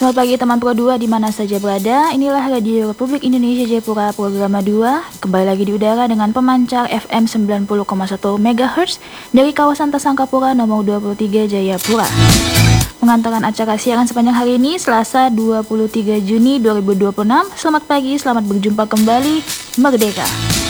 Selamat pagi teman Pro 2 di mana saja berada. Inilah Radio Republik Indonesia Jayapura Programa 2. Kembali lagi di udara dengan pemancar FM 90,1 MHz dari kawasan Tasangkapura nomor 23 Jayapura. Mengantarkan acara siaran sepanjang hari ini Selasa 23 Juni 2026. Selamat pagi, selamat berjumpa kembali. Merdeka.